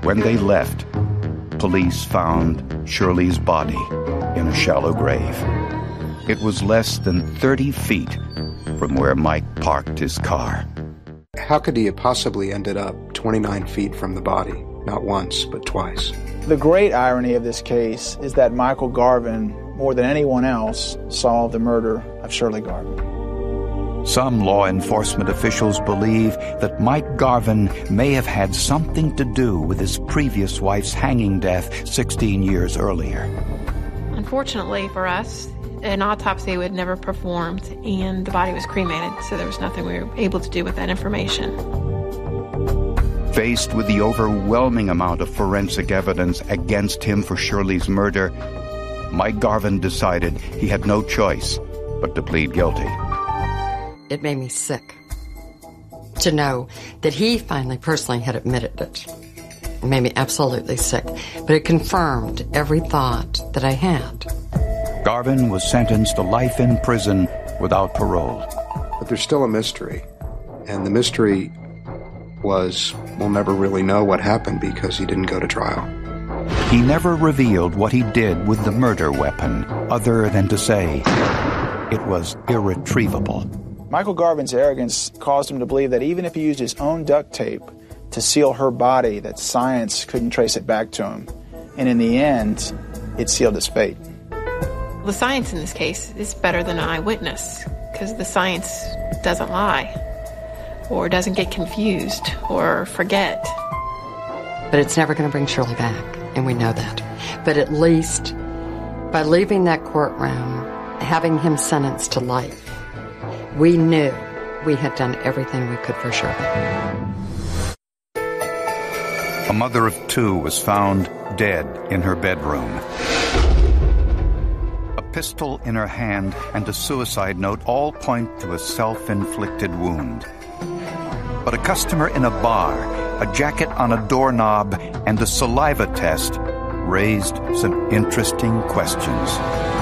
When they left, police found Shirley's body in a shallow grave. It was less than 30 feet from where Mike parked his car. How could he have possibly ended up 29 feet from the body? Not once, but twice. The great irony of this case is that Michael Garvin, more than anyone else, solved the murder of Shirley Garvin. Some law enforcement officials believe that Mike Garvin may have had something to do with his previous wife's hanging death 16 years earlier. Unfortunately for us, an autopsy was never performed, and the body was cremated, so there was nothing we were able to do with that information. Faced with the overwhelming amount of forensic evidence against him for Shirley's murder, Mike Garvin decided he had no choice but to plead guilty. It made me sick to know that he finally personally had admitted it. It made me absolutely sick, but it confirmed every thought that I had. Garvin was sentenced to life in prison without parole. But there's still a mystery, and the mystery was we'll never really know what happened because he didn't go to trial. He never revealed what he did with the murder weapon, other than to say it was irretrievable. Michael Garvin's arrogance caused him to believe that even if he used his own duct tape to seal her body, that science couldn't trace it back to him. And in the end, it sealed his fate. The science in this case is better than an eyewitness, because the science doesn't lie, or doesn't get confused, or forget. But it's never going to bring Shirley back, and we know that. But at least, by leaving that courtroom, having him sentenced to life, we knew we had done everything we could for Shirley. A mother of two was found dead in her bedroom. A pistol in her hand and a suicide note all point to a self-inflicted wound. But a customer in a bar, a jacket on a doorknob, and a saliva test raised some interesting questions.